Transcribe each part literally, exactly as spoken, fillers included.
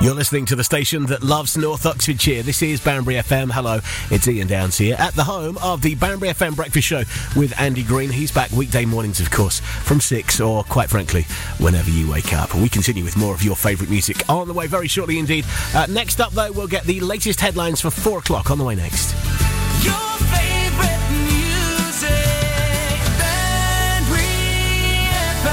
You're listening to the station that loves North Oxfordshire. This is Banbury F M. Hello, it's Ian Downs here at the home of the Banbury F M Breakfast Show with Andy Green. He's back weekday mornings, of course, from six, or quite frankly, whenever you wake up. And we continue with more of your favourite music on the way very shortly indeed. Uh, next up, though, we'll get the latest headlines for four o'clock on the way next. Your favourite music, Banbury F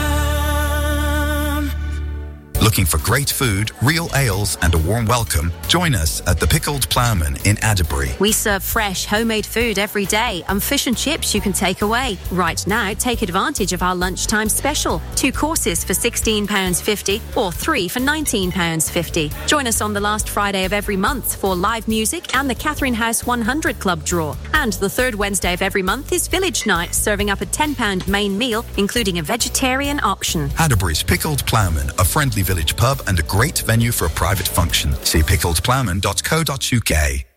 M. Looking for great food, real ales and a warm welcome? Join us at the Pickled Ploughman in Adderbury. We serve fresh, homemade food every day and fish and chips you can take away. Right now, take advantage of our lunchtime special. Two courses for sixteen pounds fifty or three for nineteen pounds fifty. Join us on the last Friday of every month for live music and the Catherine House one hundred Club draw. And the third Wednesday of every month is Village Night, serving up a ten pounds main meal, including a vegetarian option. Adderbury's Pickled Ploughman, a friendly village pub and a great venue for a private function. See pickled ploughman dot co dot uk.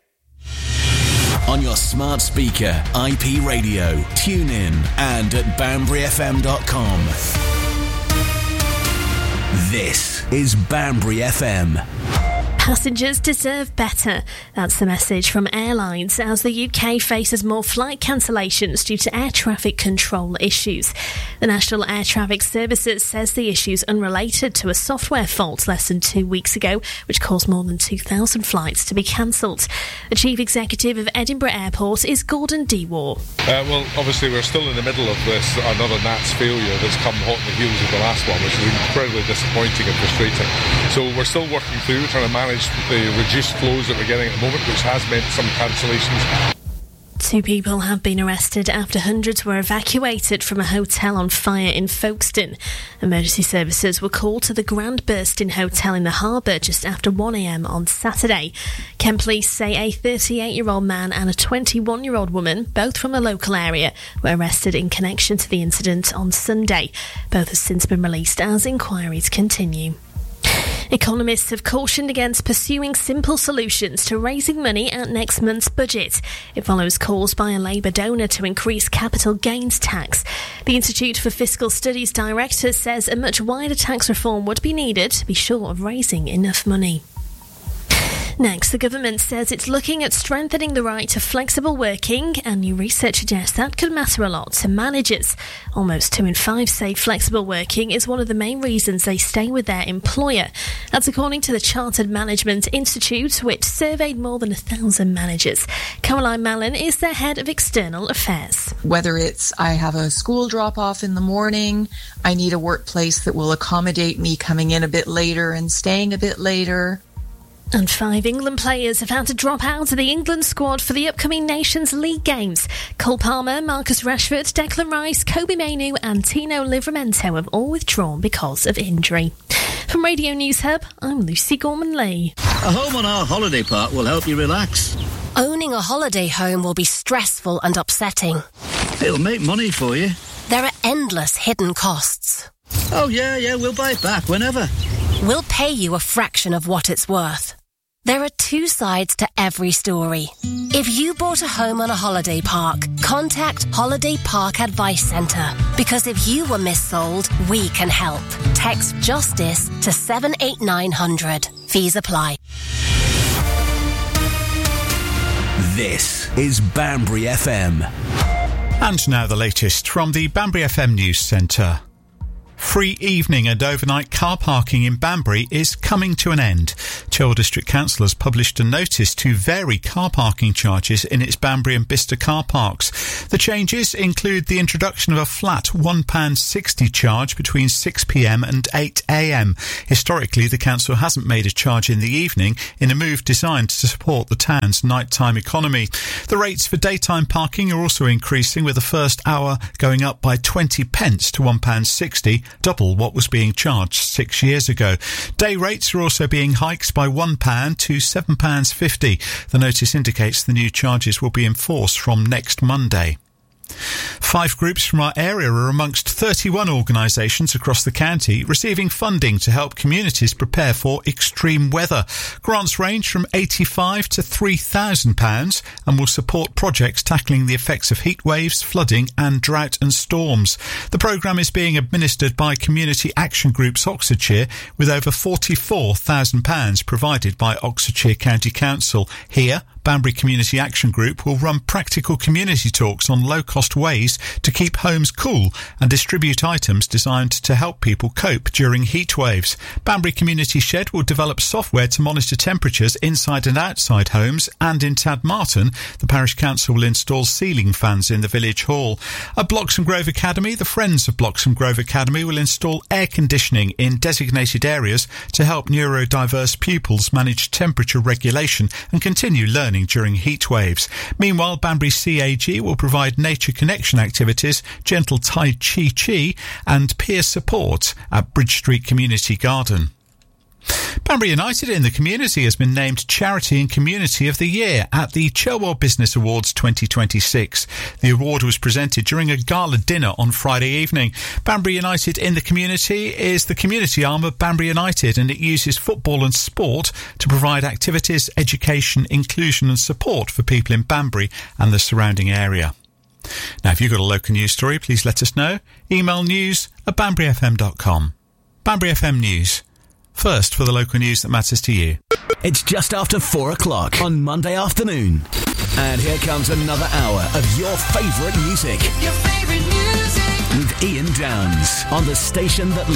On your smart speaker, I P radio, tune in, and at banbury f m dot com. This is Banbury F M. Passengers deserve better. That's the message from airlines as the U K faces more flight cancellations due to air traffic control issues. The National Air Traffic Services says the issue's unrelated to a software fault less than two weeks ago, which caused more than two thousand flights to be cancelled. The Chief Executive of Edinburgh Airport is Gordon Dewar. Uh, well, obviously we're still in the middle of this, another N A T S failure that's come hot on the heels of the last one, which is incredibly disappointing and frustrating. So we're still working through, trying to manage the reduced flows that we're getting at the moment, which has meant some cancellations. Two people have been arrested after hundreds were evacuated from a hotel on fire in Folkestone. Emergency services were called to the Grand Bursting Hotel in the harbour just after one a m on Saturday. Kent Police say a thirty-eight-year-old man and a twenty-one-year-old woman, both from a local area, were arrested in connection to the incident on Sunday. Both have since been released as inquiries continue. Economists have cautioned against pursuing simple solutions to raising money at next month's budget. It follows calls by a Labour donor to increase capital gains tax. The Institute for Fiscal Studies director says a much wider tax reform would be needed to be sure of raising enough money. Next, the government says it's looking at strengthening the right to flexible working, and new research suggests that could matter a lot to managers. Almost two in five say flexible working is one of the main reasons they stay with their employer. That's according to the Chartered Management Institute, which surveyed more than a thousand managers. Caroline Mallon is their head of external affairs. Whether it's I have a school drop-off in the morning, I need a workplace that will accommodate me coming in a bit later and staying a bit later. And five England players have had to drop out of the England squad for the upcoming Nations League games. Cole Palmer, Marcus Rashford, Declan Rice, Kobe Mainoo and Tino Livramento have all withdrawn because of injury. From Radio News Hub, I'm Lucy Gorman-Lee. A home on our holiday park will help you relax. Owning a holiday home will be stressful and upsetting. It'll make money for you. There are endless hidden costs. Oh yeah, yeah, we'll buy it back whenever. We'll pay you a fraction of what it's worth. There are two sides to every story. If you bought a home on a holiday park, contact Holiday Park Advice Centre. Because if you were missold, we can help. Text JUSTICE to seven eight nine hundred. Fees apply. This is Banbury F M. And now the latest from the Banbury F M News Centre. Free evening and overnight car parking in Banbury is coming to an end. Chilwell District Council has published a notice to vary car parking charges in its Banbury and Bicester car parks. The changes include the introduction of a flat one pound sixty charge between six p m and eight a m. Historically, the council hasn't made a charge in the evening in a move designed to support the town's nighttime economy. The rates for daytime parking are also increasing, with the first hour going up by twenty pence to one pound sixty, double what was being charged six years ago. Day rates are also being hiked by one pound to seven pounds fifty. The notice indicates the new charges will be enforced from next Monday. Five groups from our area are amongst thirty-one organisations across the county receiving funding to help communities prepare for extreme weather. Grants range from eighty-five to three thousand pounds and will support projects tackling the effects of heat waves, flooding and drought and storms. The programme is being administered by Community Action Groups Oxfordshire, with over forty-four thousand pounds provided by Oxfordshire County Council. Here, Banbury Community Action Group will run practical community talks on low-cost ways to keep homes cool and distribute items designed to help people cope during heat waves. Banbury Community Shed will develop software to monitor temperatures inside and outside homes, and in Tadmarton, the Parish Council will install ceiling fans in the Village Hall. At Bloxham Grove Academy, the Friends of Bloxham Grove Academy will install air conditioning in designated areas to help neurodiverse pupils manage temperature regulation and continue learning during heat waves. Meanwhile, Banbury C A G will provide nature connection activities, gentle Tai Chi Chi and peer support at Bridge Street Community Garden. Banbury United in the community has been named Charity and Community of the Year at the Cherwell Business Awards twenty twenty-six. The award was presented during a gala dinner on Friday evening. Banbury United in the community is the community arm of Banbury United, and it uses football and sport to provide activities, education, inclusion and support for people in Banbury and the surrounding area. Now, if you've got a local news story, please let us know. Email news at banbury f m dot com. Banbury F M News. First for the local news that matters to you. It's just after four o'clock on Monday afternoon. And here comes another hour of your favourite music. Your favourite music. With Ian Downs on the station that